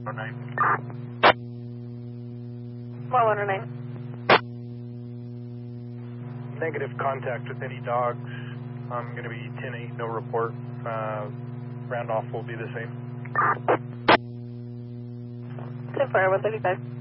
109. 109. Negative contact with any dogs. I'm going to be 10-8, no report. Round off will be the same. 10-4, 135.